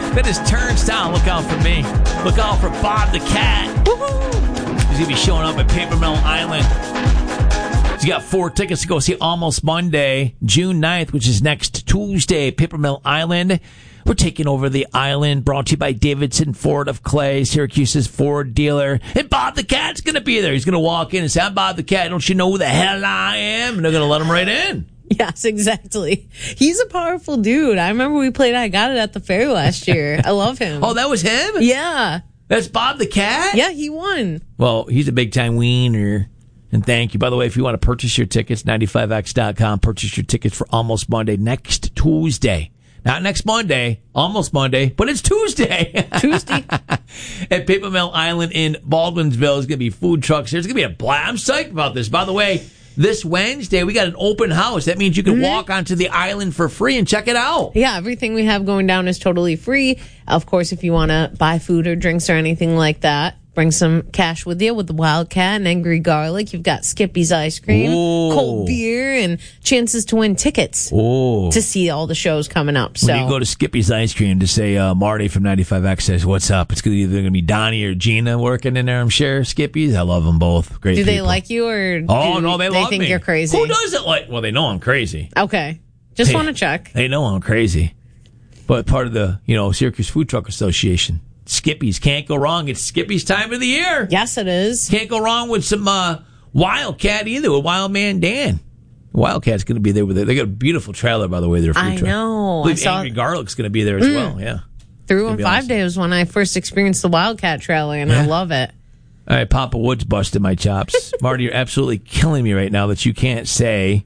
That is Turnstile. Look out for me. Look out for Bob the Cat. Woohoo! He's going to be showing up at Paper Mill Island. He's got 4 tickets to go see Almost Monday, June 9th, which is next Tuesday, Paper Mill Island. We're taking over the island, brought to you by Davidson Ford of Clay, Syracuse's Ford dealer. And Bob the Cat's going to be there. He's going to walk in and say, I'm Bob the Cat. Don't you know who the hell I am? And they're going to let him right in. Yes, exactly. He's a powerful dude. I remember we played I Got It at the fair last year. I love him. Oh, that was him? Yeah. That's Bob the Cat? Yeah, he won. Well, he's a big-time wiener. And thank you. By the way, if you want to purchase your tickets, 95x.com, purchase your tickets for Almost Monday next Tuesday. Not next Monday, almost Monday, but it's Tuesday. Tuesday. At Paper Mill Island in Baldwinsville. There's going to be food trucks. There's going to be a blast. I'm psyched about this. By the way, this Wednesday, we got an open house. That means you can walk onto the island for free and check it out. Yeah, everything we have going down is totally free. Of course, if you want to buy food or drinks or anything like that, bring some cash with you with the Wildcat and Angry Garlic. You've got Skippy's ice cream, cold beer, and chances to win tickets to see all the shows coming up. So when you go to Skippy's ice cream to say Marty from 95X says, what's up? It's either going to be Donnie or Gina working in there, I'm sure. Skippy's, I love them both. Great Do people. they like you or no, they love think me. you're crazy? Who doesn't like? Well, they know I'm crazy. Okay. Just want to check. They know I'm crazy. But part of the, Syracuse Food Truck Association. Skippy's. Can't go wrong. It's Skippy's time of the year. Yes, it is. Can't go wrong with some Wildcat either, with Wild Man Dan. Wildcat's going to be there with it. They got a beautiful trailer, by the way, their food truck. I know. I believe Angry Garlic's going to be there as well, yeah. 3 on 5 days when I first experienced the Wildcat trailer, and I love it. All right, Papa Woods busted my chops. Marty, you're absolutely killing me right now that you can't say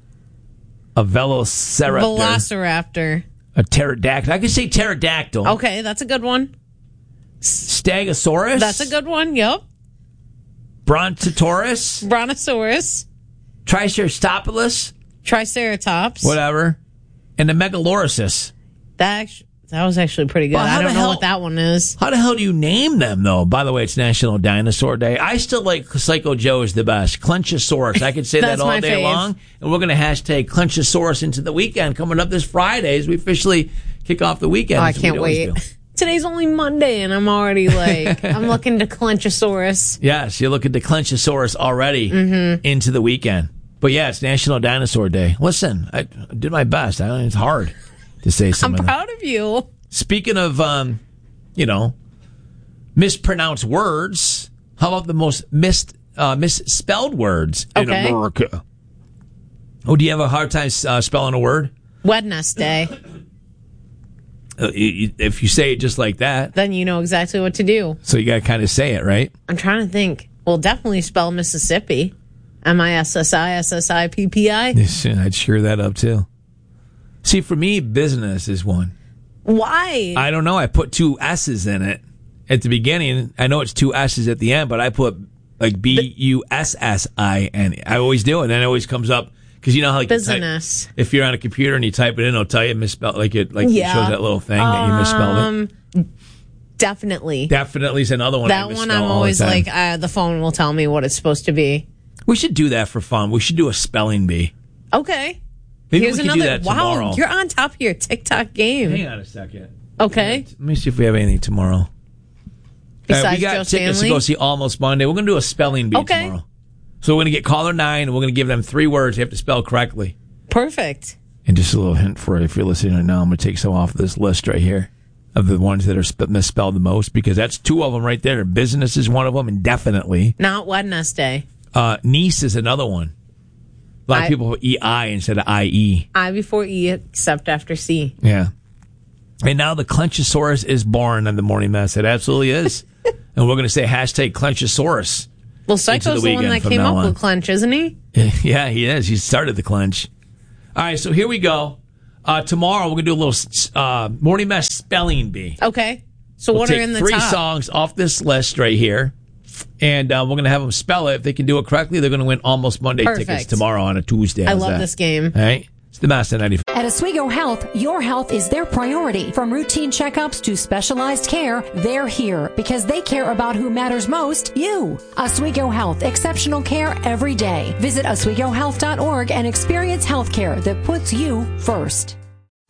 a Velociraptor. A pterodactyl. I can say pterodactyl. Okay, that's a good one. Stegosaurus. That's a good one, yep. Brontosaurus. Triceratops. Triceratops. Whatever. And the Megalorosis. That was actually pretty good. Well, I don't know what that one is. How the hell do you name them, though? By the way, it's National Dinosaur Day. I still like Psycho Joe is the best. Clenchosaurus. I could say that all day long. And we're going to hashtag Clenchosaurus into the weekend coming up this Friday as we officially kick off the weekend. Oh, I can't wait. Today's only Monday, and I'm already I'm looking to Clenchosaurus. Yes, you're looking to Clenchosaurus already into the weekend. But yeah, it's National Dinosaur Day. Listen, I did my best. It's hard to say something. I'm proud of you. Speaking of, mispronounced words, how about the most misspelled words in America? Oh, do you have a hard time spelling a word? Wednesday. If you say it just like that, then you know exactly what to do. So you got to kind of say it, right? I'm trying to think. Well, definitely spell Mississippi. Mississippi. I'd sure that up too. See, for me, business is one. Why? I don't know. I put 2 S's in it at the beginning. I know it's 2 S's at the end, but I put like BUSSIN. I always do it, and it always comes up. Because you know how business. If you're on a computer and you type it in, it'll tell you misspelled. It shows that little thing that you misspelled it. Definitely. Definitely is another one. That one I'm always like, the phone will tell me what it's supposed to be. We should do that for fun. We should do a spelling bee. Okay. Maybe we can do that tomorrow. Wow, you're on top of your TikTok game. Hang on a second. Okay. Let me see if we have anything tomorrow. Besides we got Joe tickets Stanley? to go see Almost Monday. We're going to do a spelling bee tomorrow. So we're going to get caller 9, and we're going to give them 3 words they have to spell correctly. Perfect. And just a little hint for it, if you're listening right now, I'm going to take some off this list right here of the ones that are misspelled the most, because that's 2 of them right there. Business is one of them, and definitely. Not Wednesday. Niece is another one. A lot of people put EI instead of IE. I before E, except after C. Yeah. And now the Clenchosaurus is born on the Morning Mess. It absolutely is. And we're going to say hashtag Clenchosaurus. Well, Psycho's the one that came up with Clench, isn't he? Yeah, he is. He started the Clench. All right, so here we go. Tomorrow, we're going to do a little Morning Mess spelling bee. Okay. So what are in the top? 3 songs off this list right here. And we're going to have them spell it. If they can do it correctly, they're going to win Almost Monday tickets tomorrow on a Tuesday. I love this game. All right. It's the Master 95. At Oswego Health, your health is their priority. From routine checkups to specialized care, they're here because they care about who matters most, you. Oswego Health, exceptional care every day. Visit OswegoHealth.org and experience healthcare that puts you first.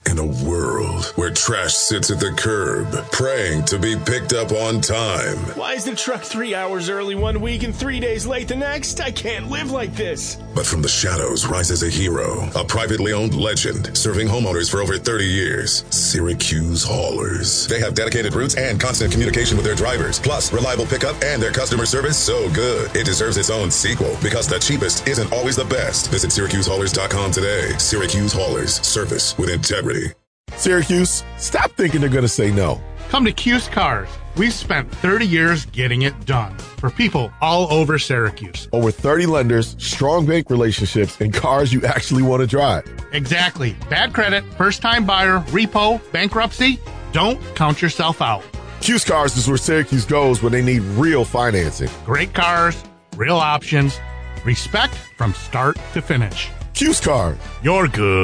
In a world where trash sits at the curb, praying to be picked up on time. Why is the truck 3 hours early one week and 3 days late the next? I can't live like this. But from the shadows rises a hero, a privately owned legend, serving homeowners for over 30 years. Syracuse Haulers. They have dedicated routes and constant communication with their drivers, plus reliable pickup and their customer service so good it deserves its own sequel, because the cheapest isn't always the best. Visit SyracuseHaulers.com today. Syracuse Haulers. Service with integrity. Syracuse, stop thinking they're going to say no. Come to Cuse Cars. We've spent 30 years getting it done for people all over Syracuse. Over 30 lenders, strong bank relationships, and cars you actually want to drive. Exactly. Bad credit, first-time buyer, repo, bankruptcy. Don't count yourself out. Cuse Cars is where Syracuse goes when they need real financing. Great cars, real options, respect from start to finish. Cuse Cars. You're good.